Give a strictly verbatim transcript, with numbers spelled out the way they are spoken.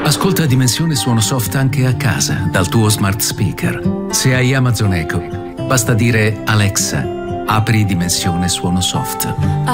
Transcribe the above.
Ascolta Dimensione Suono Soft anche a casa dal tuo smart speaker. Se hai Amazon Echo, basta dire Alexa, apri Dimensione Suono Soft.